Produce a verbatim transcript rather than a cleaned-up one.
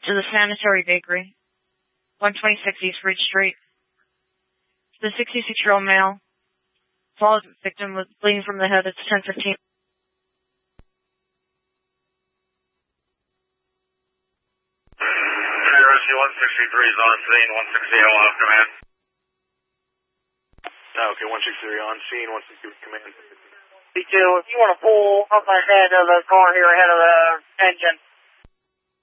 to the Sanitary Bakery, one twenty-six East Ridge Street. The sixty-six-year-old male followed the victim with bleeding from the head. It's ten fifteen. Rescue one sixty-three is on scene, one sixty-eight will have command. Okay, one sixty-three on scene, one sixty-three command. B two, if you want to pull up ahead of the car here ahead of the engine,